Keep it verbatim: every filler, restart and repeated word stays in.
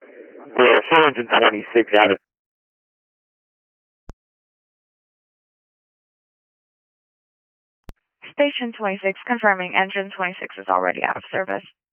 We're four hundred twenty-six out of. Station twenty-six confirming engine twenty-six is already out of service.